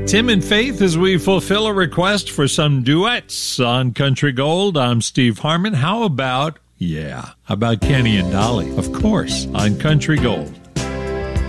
Tim and Faith as we fulfill a request for some duets on Country Gold. I'm Steve Harmon. How about Kenny and Dolly, of course, on Country Gold.